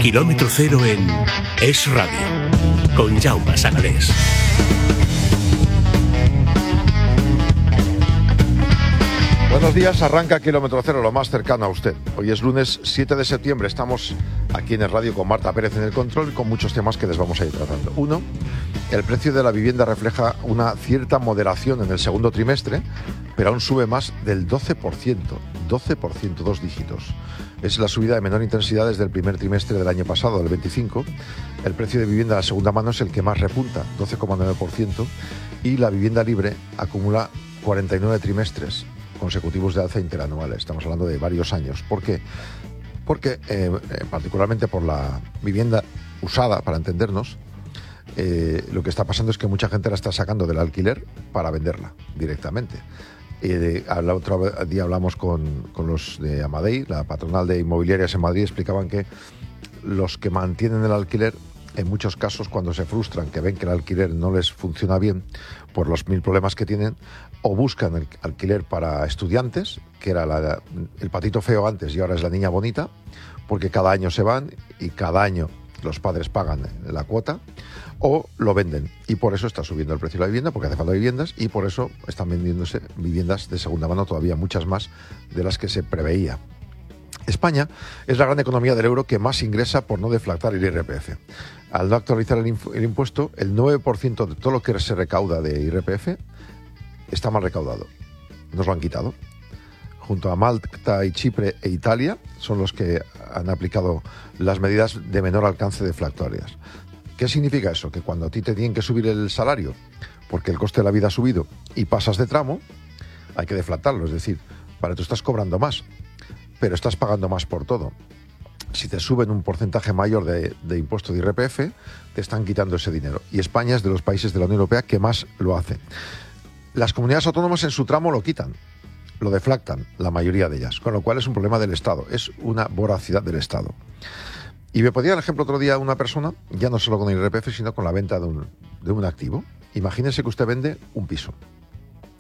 Kilómetro Cero en Es Radio, con Jaume Sagalés. Buenos días, arranca Kilómetro Cero, lo más cercano a usted. Hoy es lunes 7 de septiembre, estamos aquí en el radio con Marta Pérez en el control y con muchos temas que les vamos a ir tratando. Uno, el precio de la vivienda refleja una cierta moderación en el segundo trimestre, pero aún sube más del 12%, 12%, dos dígitos. Es la subida de menor intensidad desde el primer trimestre del año pasado, del 25. El precio de vivienda de segunda mano es el que más repunta, 12,9%, y la vivienda libre acumula 49 trimestres consecutivos de alza interanual. Estamos hablando de varios años. ¿Por qué? Porque, particularmente por la vivienda usada, para entendernos, lo que está pasando es que mucha gente la está sacando del alquiler para venderla directamente. El otro día hablamos con los de Amadei, la patronal de inmobiliarias en Madrid, explicaban que los que mantienen el alquiler, en muchos casos, cuando se frustran, que ven que el alquiler no les funciona bien por los 1000 problemas que tienen, o buscan el alquiler para estudiantes, que era el patito feo antes y ahora es la niña bonita, porque cada año se van y cada año los padres pagan la cuota, o lo venden. Y por eso está subiendo el precio de la vivienda, porque hace falta viviendas, y por eso están vendiéndose viviendas de segunda mano, todavía muchas más de las que se preveía. España es la gran economía del euro que más ingresa por no deflactar el IRPF. Al no actualizar el impuesto, el 9% de todo lo que se recauda de IRPF está mal recaudado. Nos lo han quitado. Junto a Malta y Chipre e Italia son los que han aplicado las medidas de menor alcance deflactorias. ¿Qué significa eso? Que cuando a ti te tienen que subir el salario porque el coste de la vida ha subido y pasas de tramo, hay que deflactarlo. Es decir, tú estás cobrando más, pero estás pagando más por todo. Si te suben un porcentaje mayor de impuesto de IRPF, te están quitando ese dinero. Y España es de los países de la Unión Europea que más lo hace. Las comunidades autónomas en su tramo lo quitan, lo deflactan, la mayoría de ellas, con lo cual es un problema del Estado, es una voracidad del Estado. Y me podía dar ejemplo otro día una persona, ya no solo con el IRPF, sino con la venta de un activo. Imagínese que usted vende un piso